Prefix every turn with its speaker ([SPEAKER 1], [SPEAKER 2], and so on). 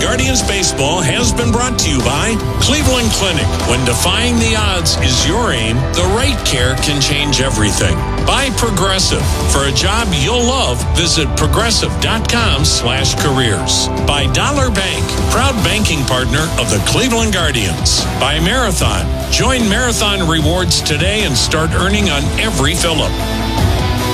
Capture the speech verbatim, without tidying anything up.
[SPEAKER 1] Guardians Baseball has been brought to you by Cleveland Clinic. When defying the odds is your aim, the right care can change everything. By Progressive. For a job you'll love, visit progressive.com slash careers. By Dollar Bank, proud banking partner of the Cleveland Guardians. By Marathon. Join Marathon Rewards today and start earning on every fill-up.